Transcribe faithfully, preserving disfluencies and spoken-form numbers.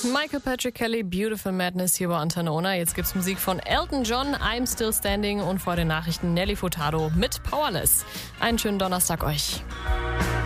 Michael Patrick Kelly, Beautiful Madness hier bei Antenne Ona. Jetzt gibt's Musik von Elton John, I'm Still Standing und vor den Nachrichten Nelly Furtado mit Powerless. Einen schönen Donnerstag euch.